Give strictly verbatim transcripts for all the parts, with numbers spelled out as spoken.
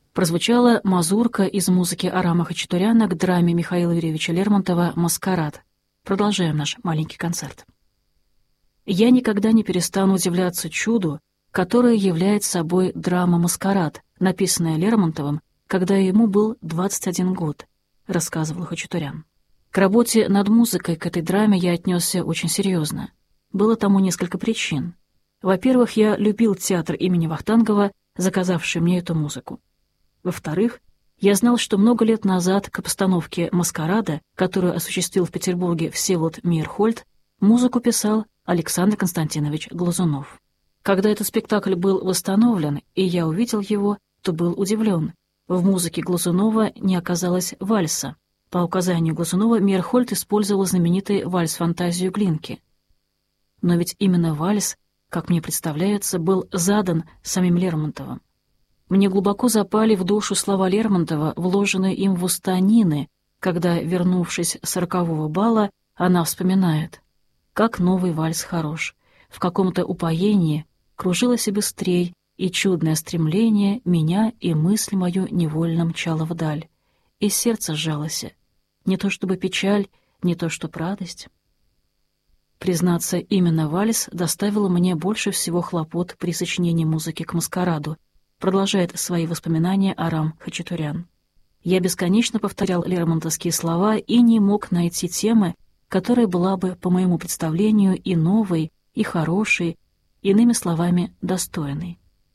прозвучала мазурка из музыки Арама Хачатуряна к драме Михаила Юрьевича Лермонтова «Маскарад». Продолжаем наш маленький концерт. Я никогда не перестану удивляться чуду, которое является собой драма «Маскарад», написанная Лермонтовым, когда ему был двадцать один год, рассказывал Хачатурян. К работе над музыкой к этой драме я отнесся очень серьезно. Было тому несколько причин. Во-первых, я любил театр имени Вахтангова, заказавший мне эту музыку. Во-вторых, я знал, что много лет назад к постановке «Маскарада», которую осуществил в Петербурге Всеволод Мейерхольд, музыку писал Александр Константинович Глазунов. Когда этот спектакль был восстановлен, и я увидел его, то был удивлен. В музыке Глазунова не оказалось вальса. По указанию Глазунова Мейерхольд использовал знаменитый вальс-фантазию Глинки. Но ведь именно вальс, как мне представляется, был задан самим Лермонтовым. Мне глубоко запали в душу слова Лермонтова, вложенные им в уста Нины, когда, вернувшись с рокового бала, она вспоминает: «Как новый вальс хорош! В каком-то упоении кружилось и быстрей, и чудное стремление меня и мысль мою невольно мчала вдаль, и сердце сжалось, не то чтобы печаль, не то чтоб радость». Признаться, именно вальс доставил мне больше всего хлопот при сочинении музыки к «Маскараду», продолжает свои воспоминания Арам Хачатурян. Я бесконечно повторял лермонтовские слова и не мог найти темы, которая была бы, по моему представлению, и новой, и хорошей, иными словами, достойной.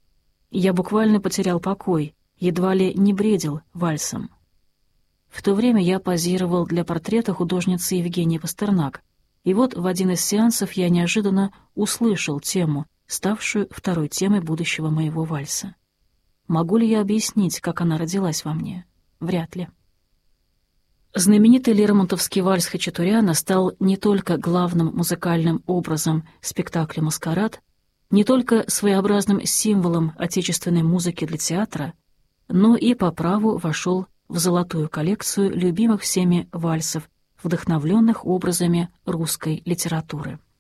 Я буквально потерял покой, едва ли не бредил вальсом. В то время я позировал для портрета художницы Евгении Пастернак, и вот в один из сеансов я неожиданно услышал тему, ставшую второй темой будущего моего вальса. Могу ли я объяснить, как она родилась во мне? Вряд ли. Знаменитый лермонтовский вальс Хачатуряна стал не только главным музыкальным образом спектакля «Маскарад», не только своеобразным символом отечественной музыки для театра, но и по праву вошел в золотую коллекцию любимых всеми вальсов, вдохновленных образами русской литературы.